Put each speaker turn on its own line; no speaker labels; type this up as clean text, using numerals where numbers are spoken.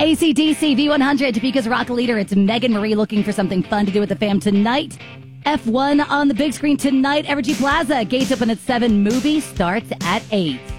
AC/DC V100, Topeka's rock leader. It's Megan Marie looking for something fun to do with the fam tonight. F1 on the big screen tonight. Evergy Plaza. Gates open at 7. Movie starts at 8.